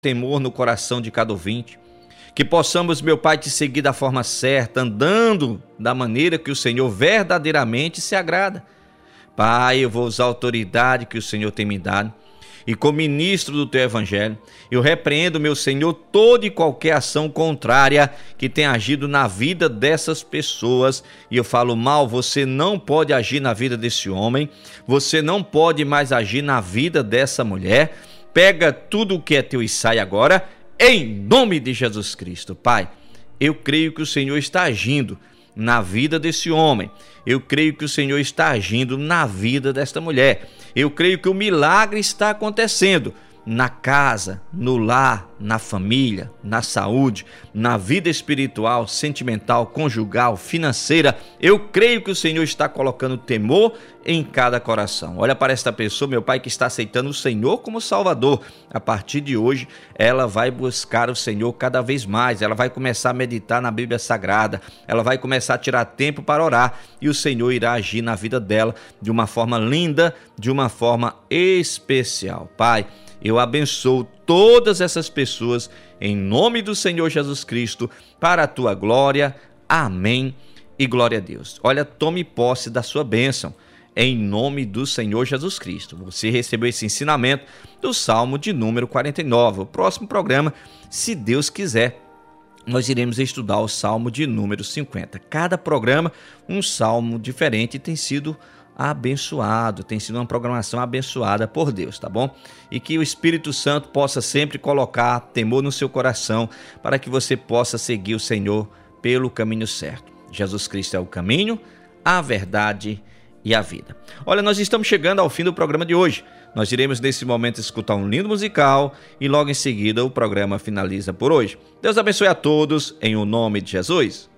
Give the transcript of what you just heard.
temor no coração de cada ouvinte. Que possamos, meu Pai, te seguir da forma certa, andando da maneira que o Senhor verdadeiramente se agrada. Pai, eu vou usar a autoridade que o Senhor tem me dado e como ministro do teu evangelho, eu repreendo, meu Senhor, toda e qualquer ação contrária que tenha agido na vida dessas pessoas. E eu falo, mal, você não pode agir na vida desse homem, você não pode mais agir na vida dessa mulher. Pega tudo o que é teu e sai agora, em nome de Jesus Cristo. Pai, eu creio que o Senhor está agindo na vida desse homem. Eu creio que o Senhor está agindo na vida desta mulher. Eu creio que o milagre está acontecendo na casa, no lar, na família, na saúde, na vida espiritual, sentimental, conjugal, financeira. Eu creio que o Senhor está colocando temor em cada coração. Olha para esta pessoa, meu Pai, que está aceitando o Senhor como Salvador. A partir de hoje, ela vai buscar o Senhor cada vez mais. Ela vai começar a meditar na Bíblia Sagrada. Ela vai começar a tirar tempo para orar. E o Senhor irá agir na vida dela de uma forma linda, de uma forma especial. Pai, eu abençoo todas essas pessoas em nome do Senhor Jesus Cristo, para a tua glória. Amém e glória a Deus. Olha, tome posse da sua bênção em nome do Senhor Jesus Cristo. Você recebeu esse ensinamento do Salmo de número 49. O próximo programa, se Deus quiser, nós iremos estudar o Salmo de número 50. Cada programa, um salmo diferente, tem sido abençoado, tem sido uma programação abençoada por Deus, tá bom? E que o Espírito Santo possa sempre colocar temor no seu coração para que você possa seguir o Senhor pelo caminho certo. Jesus Cristo é o caminho, a verdade e a vida. Olha, nós estamos chegando ao fim do programa de hoje. Nós iremos nesse momento escutar um lindo musical e logo em seguida o programa finaliza por hoje. Deus abençoe a todos em o nome de Jesus.